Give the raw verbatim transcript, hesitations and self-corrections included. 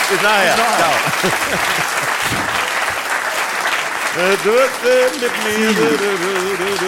Bis nachher. Bis nachher. Ciao. Äh, du, äh, mit mir.